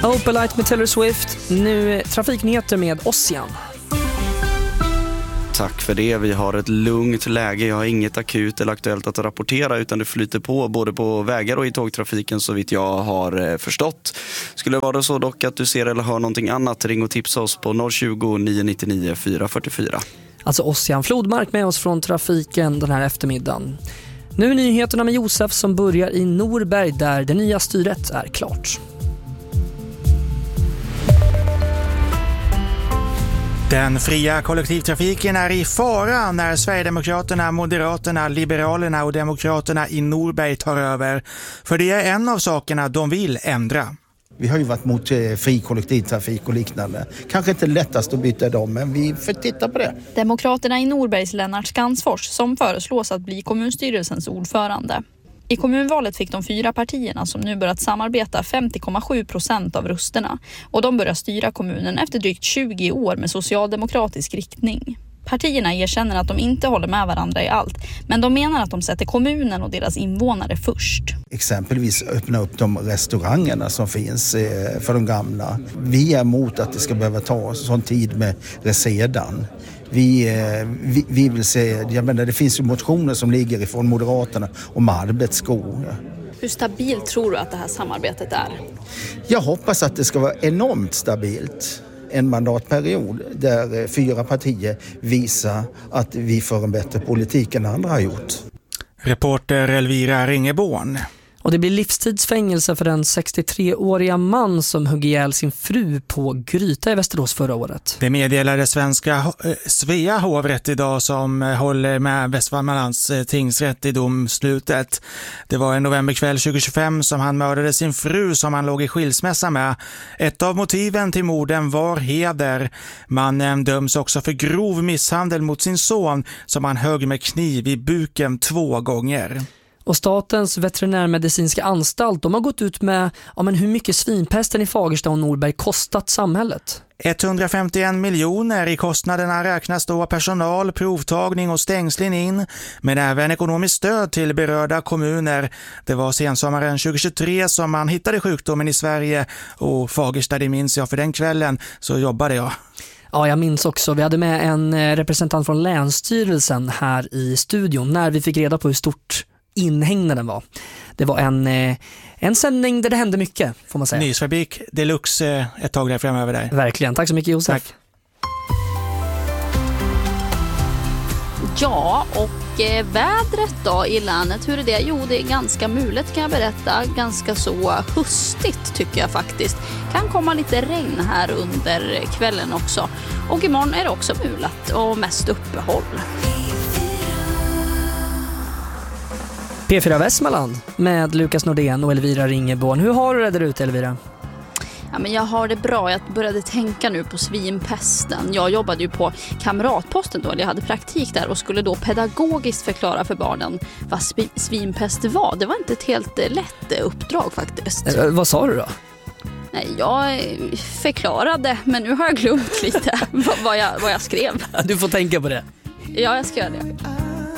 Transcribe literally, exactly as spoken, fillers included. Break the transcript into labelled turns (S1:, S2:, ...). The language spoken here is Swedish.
S1: Opalite med Taylor Swift. Nu trafiknyheter med Ossian.
S2: Tack för det. Vi har ett lugnt läge. Jag har inget akut eller aktuellt att rapportera, utan det flyter på både på vägar och i tågtrafiken så vitt jag har förstått. Skulle det vara så dock att du ser eller hör någonting annat, ring och tipsa oss på noll tjugo, nio nio nio, fyra fyra fyra.
S1: Alltså Ossian Flodmark med oss från trafiken den här eftermiddagen. Nu är nyheterna med Josef som börjar i Norberg där det nya styret är klart.
S3: Den fria kollektivtrafiken är i fara när Sverigedemokraterna, Moderaterna, Liberalerna och Demokraterna i Norberg tar över. För det är en av sakerna de vill ändra.
S4: Vi har ju varit mot eh, fri kollektivtrafik och liknande. Kanske inte lättast att byta dem, men vi får titta på det.
S5: Demokraterna i Norbergs Lennart Skansfors som föreslås att bli kommunstyrelsens ordförande. I kommunvalet fick de fyra partierna som nu börjat samarbeta femtio komma sju procent av rösterna och de börjar styra kommunen efter drygt tjugo år med socialdemokratisk riktning. Partierna erkänner att de inte håller med varandra i allt, men de menar att de sätter kommunen och deras invånare först.
S4: Exempelvis öppna upp de restaurangerna som finns för de gamla. Vi är emot att det ska behöva ta sån tid med resedan. Vi, vi, vi vill se, jag menar, det finns ju motioner som ligger ifrån Moderaterna om arbetsskor.
S5: Hur stabilt tror du att det här samarbetet är?
S4: Jag hoppas att det ska vara enormt stabilt. En mandatperiod där fyra partier visar att vi får en bättre politik än andra har gjort.
S3: Reporter Elvira Ringeborn.
S1: Och det blir livstidsfängelse för den sextiotre-åriga man som högg ihjäl sin fru på Gryta i Västerås förra året.
S3: Det meddelade svenska eh, Svea hovrätt idag som eh, håller med Västmanlands eh, tingsrätt i domslutet. Det var en novemberkväll tjugo tjugofem som han mördade sin fru som han låg i skilsmässa med. Ett av motiven till morden var heder. Mannen döms också för grov misshandel mot sin son som han högg med kniv i buken två gånger.
S1: Och Statens veterinärmedicinska anstalt, de har gått ut med ja, men hur mycket svinpesten i Fagersta och Norberg kostat samhället.
S3: etthundrafemtioen miljoner i kostnaderna räknas då personal, provtagning och stängsling in, men även ekonomiskt stöd till berörda kommuner. Det var sensommaren tjugo tjugotre som man hittade sjukdomen i Sverige och Fagersta, det minns jag, för den kvällen så jobbade jag.
S1: Ja, jag minns också. Vi hade med en representant från Länsstyrelsen här i studion när vi fick reda på hur stort inhägnaden var. Det var en, en sändning där det hände mycket, får man säga.
S3: Nysfabrik deluxe ett tag där framöver där.
S1: Verkligen. Tack så mycket, Josef.
S3: Tack.
S5: Ja, och eh, vädret då i länet, hur är det? Jo, det är ganska mulet kan jag berätta. Ganska så höstigt tycker jag faktiskt. Kan komma lite regn här under kvällen också. Och imorgon är det också mulat och mest uppehåll.
S1: P fyra Västmanland med Lukas Nordén och Elvira Ringeborn. Hur har du det där ute, Elvira?
S5: Ja, men jag har det bra. Jag började tänka nu på svinpesten. Jag jobbade ju på Kamratposten då. Jag hade praktik där och skulle då pedagogiskt förklara för barnen vad svinpest var. Det var inte ett helt lätt uppdrag faktiskt.
S1: Eh, vad sa du då?
S5: Nej, jag förklarade, men nu har jag glömt lite vad jag, vad jag skrev.
S1: Du får tänka på det.
S5: Ja, jag ska göra det.